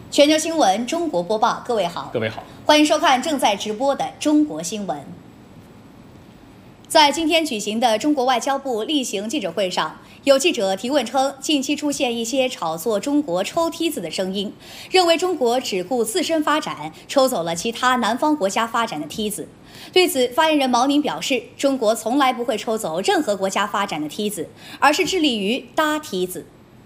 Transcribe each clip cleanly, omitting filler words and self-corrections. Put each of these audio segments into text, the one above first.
全球新闻中国播报，各位好，欢迎收看正在直播的中国新闻。在今天举行的中国外交部例行记者会上，有记者提问称，近期出现一些炒作中国抽梯子的声音，认为中国只顾自身发展，抽走了其他南方国家发展的梯子。对此，发言人毛宁表示，中国从来不会抽走任何国家发展的梯子，而是致力于搭梯子。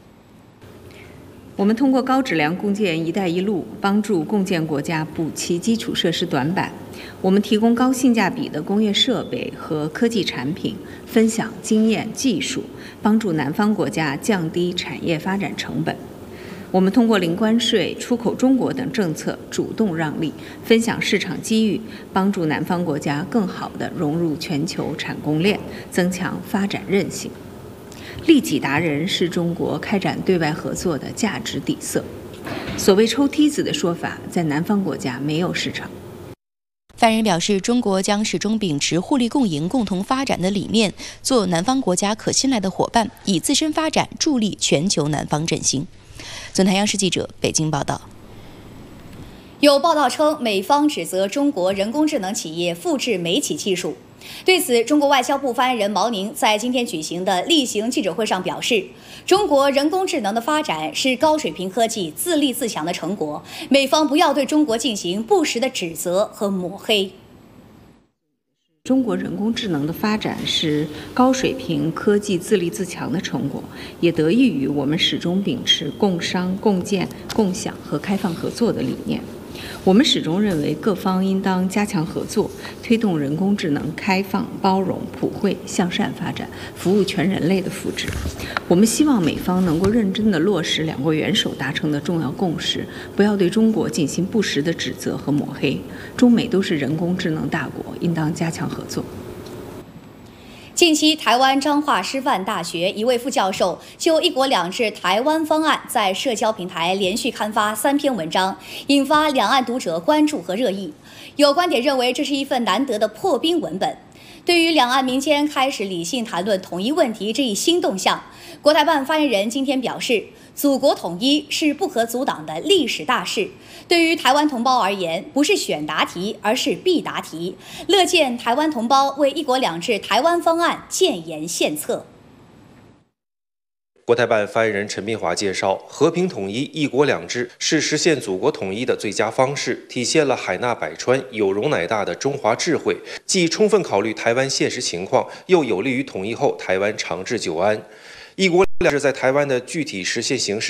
我们通过高质量共建“一带一路”，帮助共建国家补齐基础设施短板。我们提供高性价比的工业设备和科技产品，分享经验技术，帮助南方国家降低产业发展成本。我们通过零关税、出口中国等政策主动让利，分享市场机遇，帮助南方国家更好地融入全球产供链，增强发展韧性。利己达人是中国开展对外合作的价值底色。所谓抽梯子的说法，在南方国家没有市场。 发言人表示，中国将始终秉持互利共赢、共同发展的理念，做南方国家可信赖的伙伴，以自身发展助力全球南方振兴。总台央视记者北京报道。 有报道称，美方指责中国人工智能企业复制美企技术。对此，中国外交部发言人毛宁在今天举行的例行记者会上表示，中国人工智能的发展是高水平科技自立自强的成果，美方不要对中国进行不实的指责和抹黑。 中国人工智能的发展是高水平科技自立自强的成果，也得益于我们始终秉持共商、共建、共享和开放合作的理念。我们始终认为，各方应当加强合作，推动人工智能开放、包容、普惠、向善发展，服务全人类的福祉。我们希望美方能够认真地落实两国元首达成的重要共识，不要对中国进行不实的指责和抹黑。中美都是人工智能大国，应当加强合作。 近期，台湾彰化师范大学一位副教授就“一国两制”台湾方案在社交平台连续刊发3篇文章，引发两岸读者关注和热议。有观点认为，这是一份难得的破冰文本。对于两岸民间开始理性谈论统一问题这一新动向，国台办发言人今天表示，祖国统一是不可阻挡的历史大事，对于台湾同胞而言，不是选答题，而是必答题。乐见台湾同胞为“一国两制”台湾方案建言献策。 国台办发言人陈斌华介绍，和平统一、一国两制是实现祖国统一的最佳方式，体现了海纳百川、有容乃大的中华智慧，既充分考虑台湾现实情况，又有利于统一后台湾长治久安。一国两制在台湾的具体实现形式